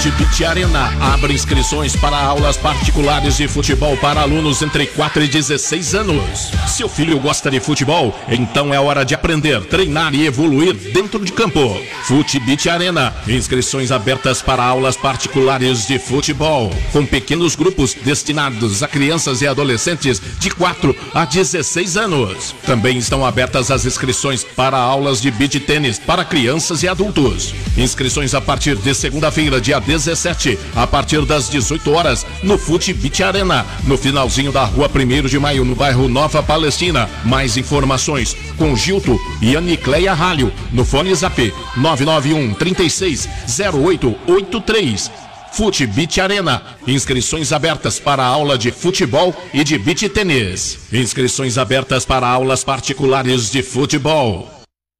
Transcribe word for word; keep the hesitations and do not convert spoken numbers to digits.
Beach Arena abre inscrições para aulas particulares de futebol para alunos entre quatro e dezesseis anos. Seu filho gosta de futebol? Então é hora de aprender, treinar e evoluir dentro de campo. Fute Beach Arena. Inscrições abertas para aulas particulares de futebol, com pequenos grupos destinados a crianças e adolescentes de quatro a dezesseis anos. Também estão abertas as inscrições para aulas de beach tênis para crianças e adultos. Inscrições a partir de segunda-feira, dia dezessete, a partir das dezoito horas, no Fute Beach Arena, no finalzinho da rua primeiro de maio, no bairro Nova Palestina. Mais informações com Gilto e Anicleia Ralho, no fone zap nove nove um, três seis, zero oito oito três. Fute Beach Arena. Inscrições abertas para aula de futebol e de beach tênis. Inscrições abertas para aulas particulares de futebol.